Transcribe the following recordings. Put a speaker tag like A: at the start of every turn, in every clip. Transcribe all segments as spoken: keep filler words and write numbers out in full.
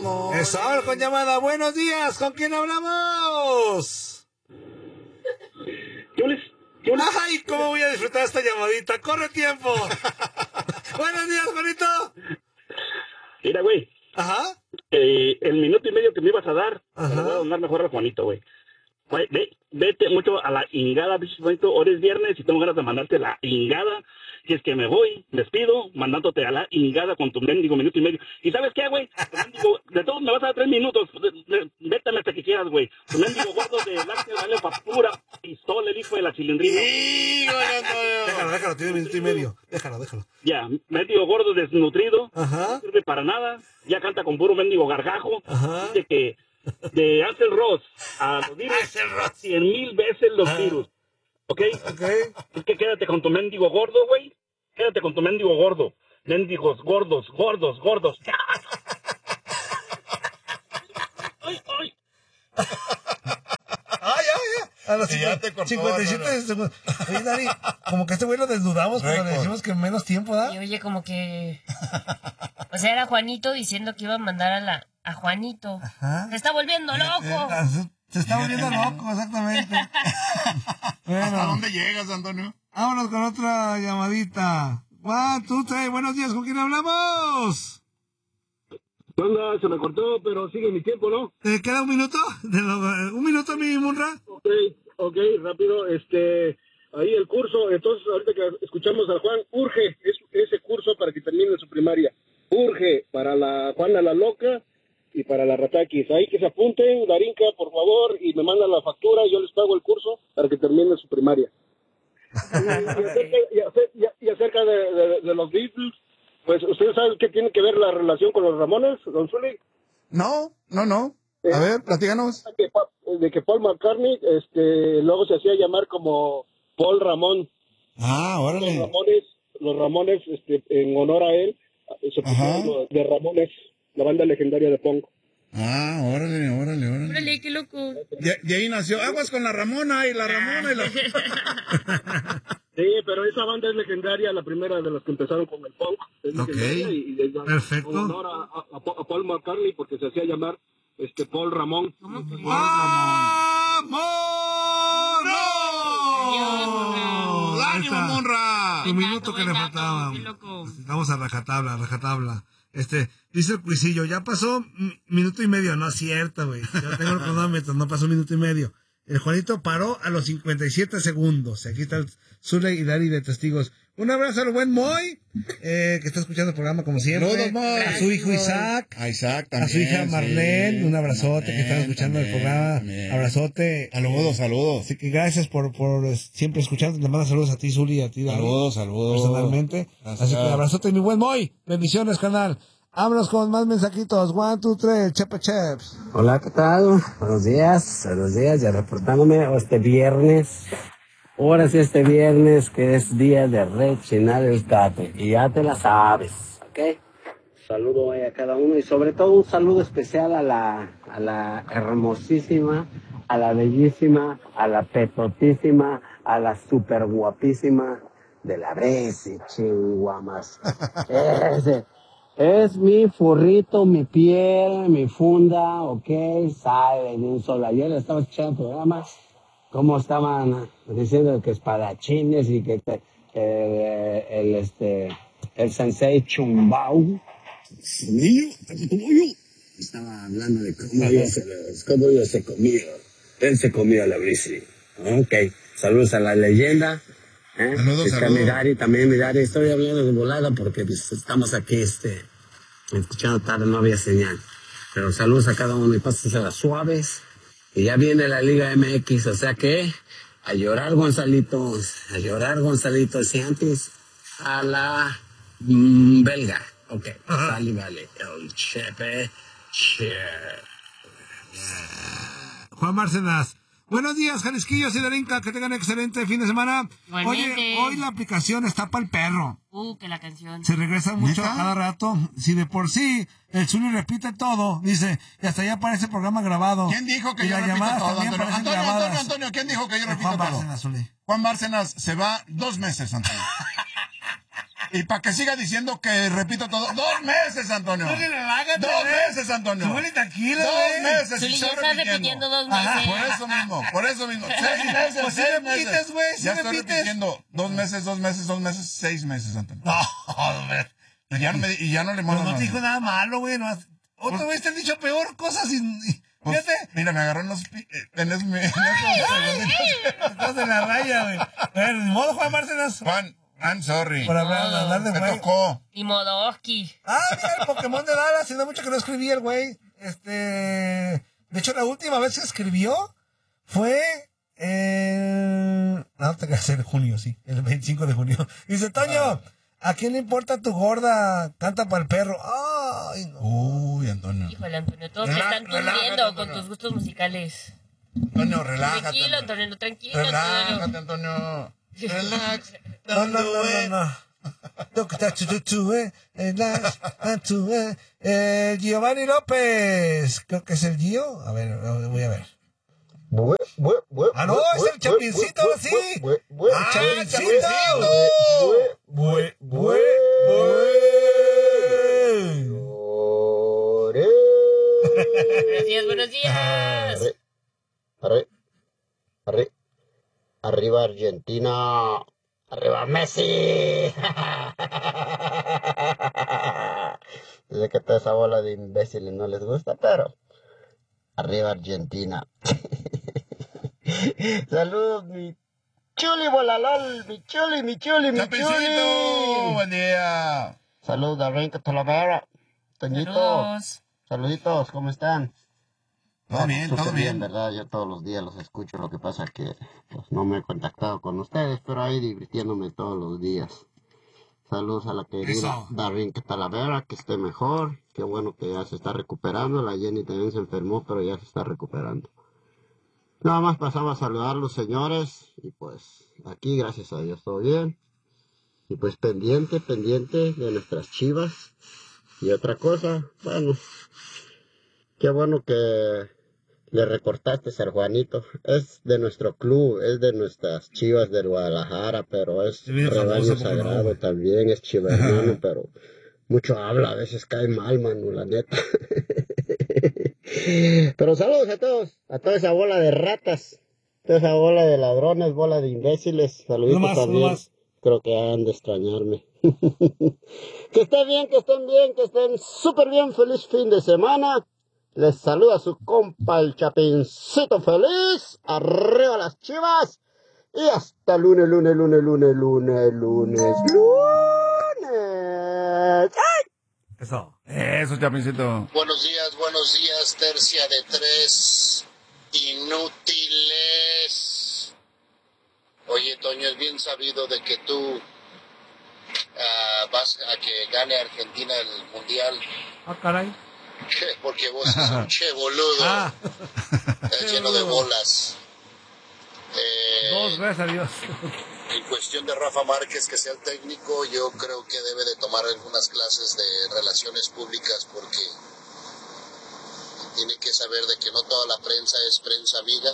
A: amor.
B: Eso, con llamada. Buenos días, ¿con quién hablamos?
C: Yo les, yo les...
B: Ay, ¿cómo voy a disfrutar esta llamadita? ¡Corre tiempo! Buenos días, Juanito.
C: Mira, güey.
B: Ajá.
C: Eh, el minuto y medio que me ibas a dar,
B: Ajá.
C: te lo voy a donar mejor a Juanito, güey. Güey, ve, vete mucho a la ingada, bicho Juanito. Hoy es viernes y tengo ganas de mandarte la ingada. Si es que me voy, despido, mandándote a la ingada con tu mendigo minuto y medio. ¿Y sabes qué, güey? De todos me vas a dar tres minutos. Vétame hasta que quieras, güey. Tu mendigo gordo de láctea vale para pura pistola, el hijo de la cilindrina.
B: Sí, déjalo, déjalo, tiene un minuto y medio. Déjalo, déjalo.
C: Ya, mendigo gordo desnutrido.
B: Ajá.
C: No sirve para nada. Ya canta con puro mendigo gargajo.
B: Ajá.
C: Dice que de Axel Ross a los virus, cien mil veces los
B: Ajá.
C: virus. ¿Ok?
B: Ok.
C: Es que quédate con tu mendigo gordo, güey. Quédate con tu mendigo gordo. Mendigos gordos, gordos, gordos. ¡Ay, ay!
B: ¡Ay, ay, ay! A los
A: Sí, ya te cortó,
B: cincuenta y siete
A: no, no.
B: segundos. Oye, Dari, como que este güey lo desnudamos cuando le
A: Récord.
B: decimos que menos tiempo da.
D: Y oye, como que... O sea, era Juanito diciendo que iba a mandar a la a Juanito.
B: Ajá.
D: Se está volviendo loco.
B: Eh, eh, Se está volviendo loco, exactamente.
A: ¿Hasta
B: Bueno,
A: dónde llegas, Antonio?
B: vámonos con otra llamadita. One, two, three. Buenos días, ¿con quién hablamos?
C: Onda, se me cortó, pero sigue mi tiempo, ¿no?
B: ¿Te queda un minuto? De lo- ¿Un minuto, mi Munra?
C: Ok, ok, rápido. Este, ahí el curso, entonces ahorita que escuchamos a Juan, urge es, ese curso para que termine su primaria. Urge para la Juana la Loca y para la Ratakis. Ahí que se apunten, Darinka, por favor, y me mandan la factura, yo les pago el curso para que termine su primaria. Y, y acerca, y acer- y- y acerca de, de- de los Beatles, pues ustedes saben qué tiene que ver la relación con los Ramones, don Zuli.
A: No, no, no. A ver, platícanos.
C: De que, Pa- de que Paul McCartney este, luego se hacía llamar como Paul Ramón.
A: Ah,
C: Los
A: órale.
C: Ramones, los Ramones este, en honor a él, se
A: Ajá.
C: pusieron lo de Ramones, la banda legendaria de punk.
A: Ah, órale, órale, órale.
D: Órale, qué loco.
A: De, de ahí nació Aguas con la Ramona y la Ramona y la...
C: Sí, pero esa banda es legendaria, la primera de las que empezaron con el punk. Es
A: Ok.
C: legendaria y, y de-
B: Perfecto.
C: en honor a, a- a Pa- a Paul McCartney porque se hacía llamar este Paul Ramón.
D: ¿Cómo que?
B: ¡Vámonos! Ahí
A: ¡Ánimo,
B: está.
A: Monra!
B: Un minuto que le
D: Buen dato,
B: faltaba.
D: qué loco.
B: Vamos a rajatabla, rajatabla. Este, dice el cuisillo, ya pasó mm, minuto y medio. No es cierto, güey. Yo tengo el cronómetro, no pasó minuto y medio. El Juanito paró a los cincuenta y siete segundos. Aquí está el Zule y Dari de testigos. Un abrazo al buen Moy, eh, que está escuchando el programa como siempre.
A: Saludos, Moy.
B: A su hijo Isaac.
A: A Isaac también.
B: A su hija Marlene,
A: sí.
B: un abrazote que están
A: Marlene
B: escuchando el
A: también,
B: programa.
A: también.
B: Abrazote.
A: Saludos, saludos.
B: Así que gracias por, por eh, siempre escuchar. Le mando saludos a ti, Zuli, y a ti, Dari.
A: Saludos, saludos.
B: Personalmente.
A: Gracias.
B: Así que abrazote, mi buen Moy. Bendiciones, canal. Vámonos con más mensajitos. One, two, three. Chepe cheps.
E: Hola, ¿qué tal? Buenos días, buenos días, ya reportándome este viernes. Ahora sí, este viernes que es día de rechinar el tate. Y ya te la sabes, ¿ok? Saludo hoy a cada uno y sobre todo un saludo especial a la, a la hermosísima, a la bellísima, a la petotísima, a la super guapísima de la Bresi, chinguamas. Ese. Es mi furrito, mi piel, mi funda, ok, sabe de un solo. Ayer estaba escuchando el programa, cómo estaban diciendo que espadachines y que te- eh, el, este, el sensei Chumbau, mío, como yo, estaba hablando de cómo yo se, los- cómo yo se comió. Él se comió a la brisi. Ok, saludos a la leyenda. ¿Eh?
A: Saludos,
E: Está
A: saludos.
E: mi Dari, también mi Dari. Estoy hablando de volada porque pues, estamos aquí este, escuchando tarde, no había señal. Pero saludos a cada uno y pásensela suaves. Y ya viene la Liga M X, o sea que a llorar Gonzalito, a llorar Gonzalito, si antes a la mm, belga. Ok, sale y vale. El chepe, che.
B: Juan Bárcenas. Buenos días, Jalisquillos y Darinka, que tengan excelente fin de semana.
D: Igualmente.
B: Oye, hoy la aplicación está para el perro.
D: Uh, que la canción.
B: Se regresa mucho
A: ¿Neta?
B: a cada rato. Si de por sí el Zuli repite todo, dice, y hasta ya aparece programa grabado.
A: ¿Quién dijo que
B: y
A: yo
B: las
A: repito
B: llamadas
A: todo,
B: también
A: Antonio?
B: aparecen
A: Antonio,
B: grabadas.
A: Antonio, Antonio, ¿quién dijo que yo
B: Eh,
A: repito
B: Juan
A: todo?
B: Bárcenas, Zuli.
A: Juan Bárcenas se va dos meses, Antonio. Y para que siga diciendo que repito todo. Dos meses, Antonio.
B: No, relájate,
A: dos
B: güey.
A: meses, Antonio.
B: Súbele tranquilo,
A: Dos
B: güey.
A: meses.
D: Zuli,
A: y
D: ya
A: estoy
D: estás repitiendo dos meses.
A: Ajá, por eso mismo, por eso mismo. Seis meses,
B: Pues sí
A: seis
B: repites,
A: meses.
B: güey, sí
A: ya estoy
B: repites.
A: repitiendo. Dos meses, dos meses, dos meses, seis meses, Antonio.
B: No, joder.
A: Y ya no, me, y ya no le
B: Pero
A: mando
B: no
A: nada.
B: te dijo nada malo, güey. No, otra vez te han dicho peor cosas y... y-
A: Pues,
B: Fíjate.
A: mira, me agarró en los... pi- En esos, en esos segunditos.
B: Estás en la raya, güey. A ver, ni modo, Juan Bárcenas.
A: Juan, I'm sorry.
B: Por hablar, hablar de
A: Me
B: güey.
A: tocó.
D: Y Modoski.
B: Ah, mira, el Pokémon de Dallas. Hace mucho que no escribía el güey. Este... De hecho, la última vez que escribió fue... El... No, te quedas en junio, sí. El veinticinco de junio. Dice, Toño, ¿a quién le importa tu gorda? Canta para el perro. Ay, no.
A: Uy, Antonio.
D: Híjole, Antonio, todos te
A: Relá-
D: están
A: relájate,
D: tundiendo con
A: Antonio.
D: tus gustos musicales.
A: Antonio, relájate.
D: Tranquilo,
A: Antonio.
D: Antonio, tranquilo,
A: Relájate,
D: Antonio.
A: Antonio. Relax.
B: No, no, no, no, no. Lo que está chu, chu, chu, eh, eh, la, ah, chu, eh. Eh, Giovanni López. Creo que es el Gio. A ver, voy a ver. Ah, no, es el Chapincito, ahora sí. Ah, Chapincito. Bue, bue,
D: Buenos días, buenos días.
E: Arre, arre, arriba Argentina, arriba Messi. Sé que toda esa bola de imbéciles no les gusta, pero arriba Argentina. Saludos, mi chuli bolalol, mi chuli, mi chuli, mi
A: Chapincito,
E: chuli.
A: buen día.
E: Saludos a Renca Talavera, Toñito.
D: Saludos.
E: Saluditos, ¿cómo están?
A: Todo bien,
E: súper
A: todo bien.
E: ¿verdad? Yo todos los días los escucho, lo que pasa que pues, no me he contactado con ustedes, pero ahí divirtiéndome todos los días. Saludos a la querida
A: Eso.
E: Darín Talavera, que esté mejor. Qué bueno que ya se está recuperando. La Jenny también se enfermó, pero ya se está recuperando. Nada más pasaba a saludar a los señores y pues aquí, gracias a Dios, todo bien. Y pues pendiente, pendiente de nuestras Chivas. Y otra cosa, bueno, qué bueno que le recortaste al Juanito. Es de nuestro club, es de nuestras Chivas del Guadalajara, pero es
B: Sí, bien
E: rebaño
B: famoso, ¿cómo no,
E: sagrado
B: güey?
E: también, es chivermano, pero mucho habla, a veces cae mal, mano, la neta. Pero saludos a todos, a toda esa bola de ratas, toda esa bola de ladrones, bola de imbéciles, saluditos
B: No más, no
E: también.
B: más.
E: Creo que han de extrañarme. Que estén bien, que estén bien, que estén súper bien. Feliz fin de semana. Les saluda su compa el Chapincito feliz. Arriba las Chivas. Y hasta lunes, lunes, lunes, lunes, lunes, lunes, lunes. ¡Ay!
B: Eso.
A: Eso, Chapincito.
F: Buenos días, buenos días, tercia de tres inútiles. Oye, Toño, es bien sabido de que tú ah, vas a que gane Argentina el Mundial,
B: Ah, caray.
F: porque vos sos un che boludo,
B: Ah,
F: estás lleno de bolas. Eh,
B: dos veces a Dios.
F: En cuestión de Rafa Márquez, que sea el técnico, yo creo que debe de tomar algunas clases de relaciones públicas, porque tiene que saber de que no toda la prensa es prensa amiga,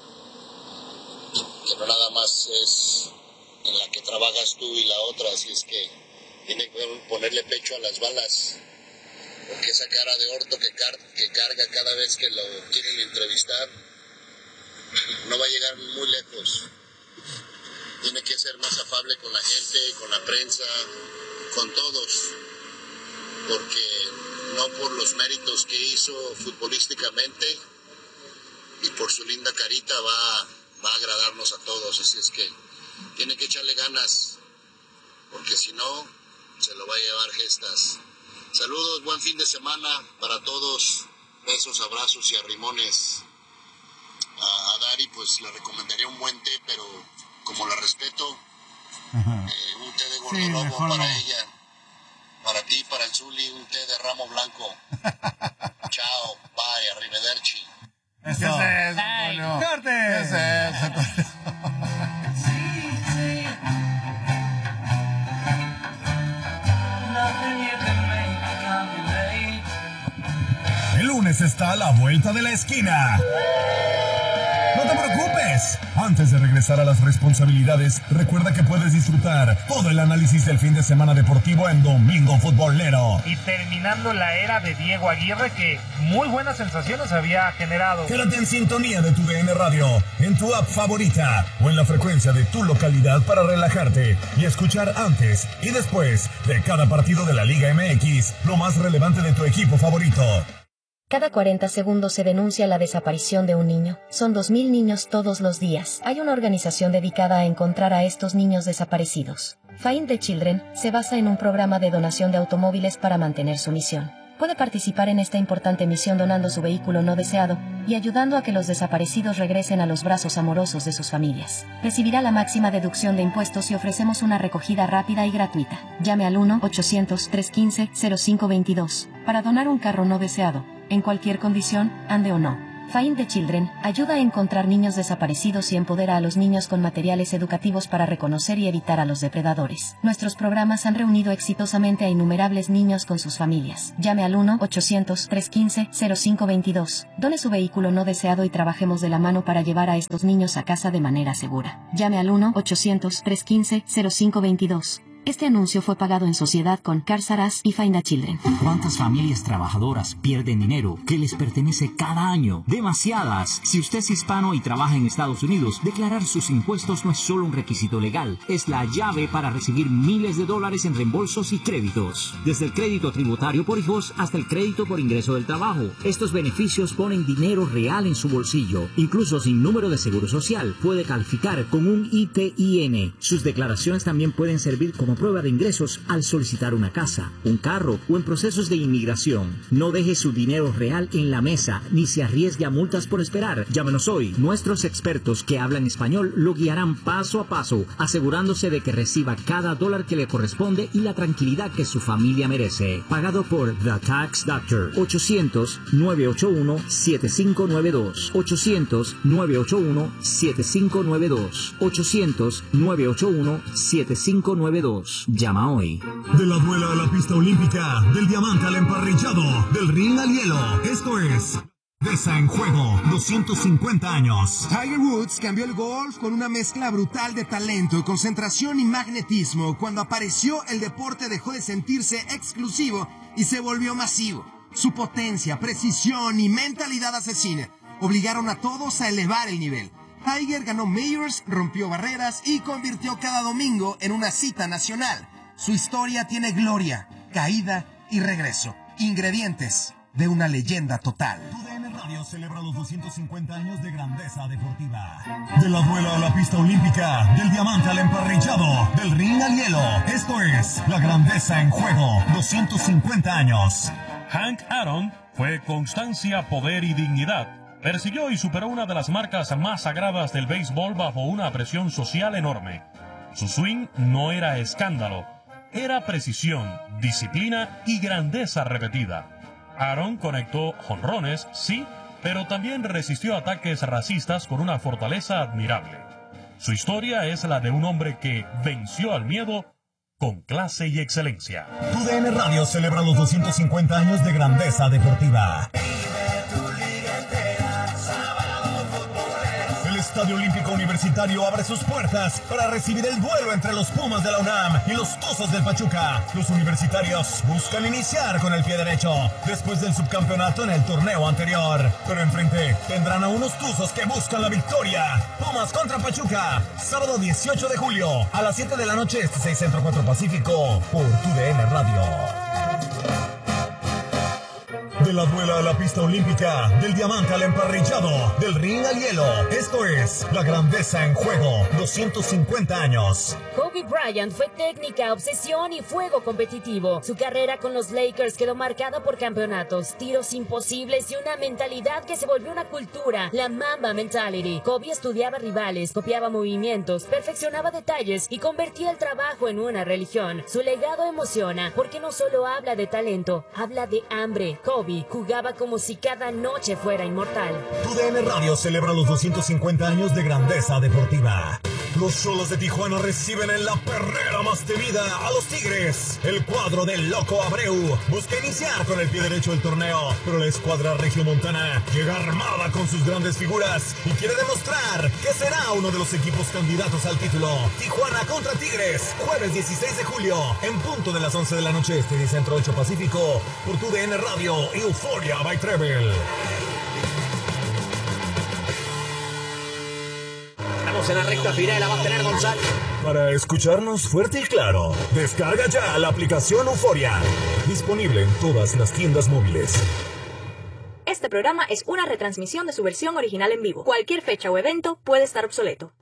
F: que no nada más es en la que trabajas tú y la otra, así es que tiene que ponerle pecho a las balas, porque esa cara de orto que, car que carga cada vez que lo quieren entrevistar no va a llegar muy lejos. Tiene que ser más afable con la gente, con la prensa, con todos, porque no por los méritos que hizo futbolísticamente y por su linda carita va, va a agradarnos a todos, así es que tiene que echarle ganas, porque si no, se lo va a llevar gestas. Saludos, buen fin de semana para todos, besos, abrazos y arrimones. A, a Dari pues le recomendaría un buen té, pero como la respeto, eh, un té de gordolobo
B: mejor
F: para
B: no.
F: ella, para ti, para el Zuli, un té de ramo blanco. Chao, bye, arrivederci.
A: ¿Qué es eso,
D: Ay.
A: Antonio?
B: ¡Corte!
A: ¿Qué es eso?
G: El lunes está a la vuelta de la esquina. No te preocupes, es. Antes de regresar a las responsabilidades, recuerda que puedes disfrutar todo el análisis del fin de semana deportivo en Domingo Futbolero.
H: Y terminando la era de Diego Aguirre, que muy buenas sensaciones había generado.
G: Quédate en sintonía de tu D N Radio, en tu app favorita o en la frecuencia de tu localidad para relajarte y escuchar antes y después de cada partido de la Liga M X lo más relevante de tu equipo favorito.
I: Cada cuarenta segundos se denuncia la desaparición de un niño. Son dos mil niños todos los días. Hay una organización dedicada a encontrar a estos niños desaparecidos. Find the Children se basa en un programa de donación de automóviles para mantener su misión. Puede participar en esta importante misión donando su vehículo no deseado y ayudando a que los desaparecidos regresen a los brazos amorosos de sus familias. Recibirá la máxima deducción de impuestos y ofrecemos una recogida rápida y gratuita. Llame al uno ochocientos, trescientos quince, cero cinco veintidós para donar un carro no deseado, en cualquier condición, ande o no. Find the Children ayuda a encontrar niños desaparecidos y empodera a los niños con materiales educativos para reconocer y evitar a los depredadores. Nuestros programas han reunido exitosamente a innumerables niños con sus familias. Llame al uno ochocientos, trescientos quince, cero cinco veintidós. Done su vehículo no deseado y trabajemos de la mano para llevar a estos niños a casa de manera segura. Llame al uno ochocientos, trescientos quince, cero cinco veintidós. Este anuncio fue pagado en sociedad con Cars R Us y Find the Children.
J: ¿Cuántas familias trabajadoras pierden dinero que les pertenece cada año? Demasiadas. Si usted es hispano y trabaja en Estados Unidos, declarar sus impuestos no es solo un requisito legal, es la llave para recibir miles de dólares en reembolsos y créditos. Desde el crédito tributario por hijos hasta el crédito por ingreso del trabajo. Estos beneficios ponen dinero real en su bolsillo. Incluso sin número de seguro social, puede calificar con un I T I N. Sus declaraciones también pueden servir como prueba de ingresos al solicitar una casa, un carro o en procesos de inmigración. No deje su dinero real en la mesa ni se arriesgue a multas por esperar. Llámenos hoy. Nuestros expertos que hablan español lo guiarán paso a paso, asegurándose de que reciba cada dólar que le corresponde y la tranquilidad que su familia merece. Pagado por The Tax Doctor. ochocientos, nueve ocho uno, siete cinco nueve dos. ochocientos, nueve ocho uno, siete cinco nueve dos. ochocientos, nueve ocho uno, siete cinco nueve dos. Llama hoy.
G: De la duela a la pista olímpica, del diamante al emparrillado, del ring al hielo. Esto es Grandeza en Juego, doscientos cincuenta años.
K: Tiger Woods cambió el golf con una mezcla brutal de talento, concentración y magnetismo. Cuando apareció, el deporte dejó de sentirse exclusivo y se volvió masivo. Su potencia, precisión y mentalidad asesina obligaron a todos a elevar el nivel. Tiger ganó Majors, rompió barreras y convirtió cada domingo en una cita nacional. Su historia tiene gloria, caída y regreso. Ingredientes de una leyenda total.
G: Tu D N Radio celebra los doscientos cincuenta años de grandeza deportiva. De la duela a la pista olímpica, del diamante al emparrillado, del ring al hielo. Esto es La Grandeza en Juego, doscientos cincuenta años.
L: Hank Aaron fue constancia, poder y dignidad. Persiguió y superó una de las marcas más sagradas del béisbol bajo una presión social enorme. Su swing no era escándalo, era precisión, disciplina y grandeza repetida. Aaron conectó jonrones, sí, pero también resistió ataques racistas con una fortaleza admirable. Su historia es la de un hombre que venció al miedo con clase y excelencia.
G: Tu D N Radio celebra los doscientos cincuenta años de grandeza deportiva. El Estadio Olímpico Universitario abre sus puertas para recibir el duelo entre los Pumas de la UNAM y los Tuzos del Pachuca. Los universitarios buscan iniciar con el pie derecho después del subcampeonato en el torneo anterior. Pero enfrente tendrán a unos Tuzos que buscan la victoria. Pumas contra Pachuca, sábado dieciocho de julio a las siete de la noche, este seis Centro cuatro Pacífico, por Tu D N Radio. De la duela a la pista olímpica, del diamante al emparrillado, del ring al hielo. Esto es La Grandeza en Juego, doscientos cincuenta años.
M: Kobe Bryant fue técnica, obsesión y fuego competitivo. Su carrera con los Lakers quedó marcada por campeonatos, tiros imposibles y una mentalidad que se volvió una cultura, la Mamba Mentality. Kobe estudiaba rivales, copiaba movimientos, perfeccionaba detalles y convertía el trabajo en una religión. Su legado emociona porque no solo habla de talento, habla de hambre. Kobe jugaba como si cada noche fuera inmortal.
G: Tu D N Radio celebra los doscientos cincuenta años de grandeza deportiva. Los Xolos de Tijuana reciben en la perrera más temida a los Tigres. El cuadro del Loco Abreu busca iniciar con el pie derecho del torneo, pero la escuadra regiomontana llega armada con sus grandes figuras y quiere demostrar que será uno de los equipos candidatos al título. Tijuana contra Tigres, jueves dieciséis de julio, en punto de las once de la noche este y Centro ocho Pacífico, por tu D N Radio y Euphoria by Treble.
N: Estamos en la recta final, la va a tener González.
G: Para escucharnos fuerte y claro, descarga ya la aplicación Euphoria. Disponible en todas las tiendas móviles.
O: Este programa es una retransmisión de su versión original en vivo. Cualquier fecha o evento puede estar obsoleto.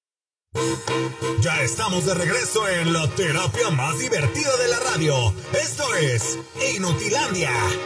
G: Ya estamos de regreso en la terapia más divertida de la radio. Esto es Inutilandia.